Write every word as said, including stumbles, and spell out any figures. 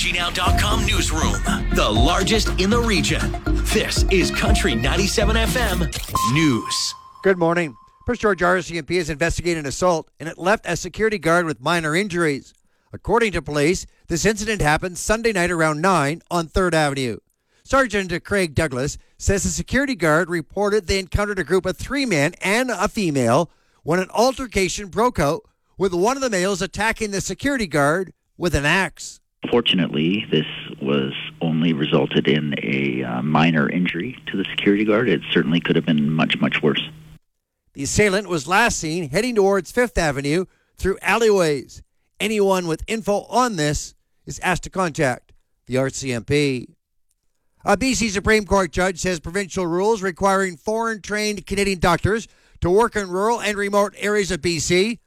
G Now dot com newsroom, the largest in the region. This is Country ninety-seven F M News. Good morning. Prince George R C M P is investigating an assault, and it left a security guard with minor injuries. According to police, this incident happened Sunday night around nine on third Avenue. Sergeant Craig Douglas says the security guard reported they encountered a group of three men and a female when an altercation broke out, with one of the males attacking the security guard with an axe. Fortunately, this was only resulted in a uh, minor injury to the security guard. It certainly could have been much, much worse. The assailant was last seen heading towards fifth Avenue through alleyways. Anyone with info on this is asked to contact the R C M P. A B C Supreme Court judge says provincial rules requiring foreign-trained Canadian doctors to work in rural and remote areas of B C